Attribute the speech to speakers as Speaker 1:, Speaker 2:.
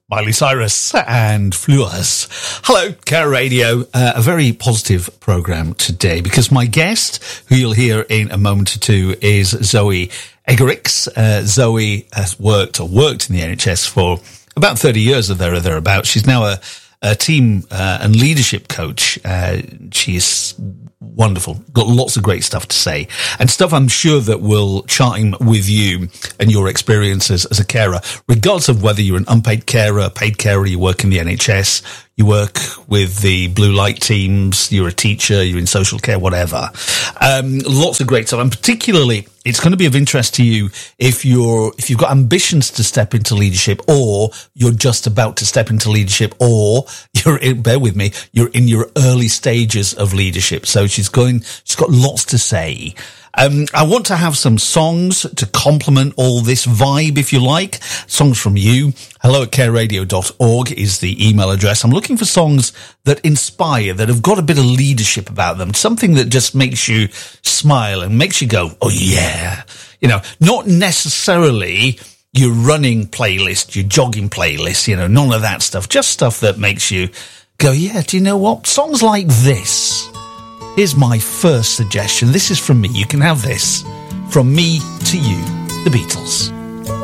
Speaker 1: Miley Cyrus and Fleurs. Hello, Care Radio. A very positive programme today because my guest, who you'll hear in a moment or two, is Zoe Egerix. Zoe has worked in the NHS for about 30 years or thereabouts. She's now a team and leadership coach. She's wonderful. Got lots of great stuff to say and stuff I'm sure that will chime with you and your experiences as a carer, regardless of whether you're an unpaid carer, paid carer, you work in the NHS, you work with the blue light teams, you're a teacher, you're in social care, whatever. Lots of great stuff. And particularly, it's going to be of interest to you if you've got ambitions to step into leadership, or you're just about to step into leadership, or bear with me, you're in your early stages of leadership. So she's got lots to say. I want to have some songs to complement all this vibe, if you like. Songs from you. hello@careradio.org is the email address. I'm looking for songs that inspire, that have got a bit of leadership about them. Something that just makes you smile and makes you go, oh yeah. You know, not necessarily your running playlist, your jogging playlist, you know, none of that stuff. Just stuff that makes you go, yeah, do you know what? Songs like this. Here's my first suggestion. This is from me. You can have this. From Me to You, The Beatles.